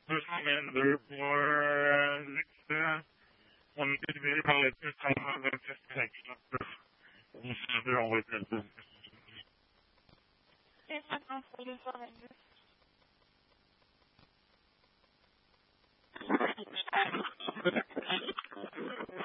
Terus commander for one could be probably just taking up the always has this. It's not for the surrender.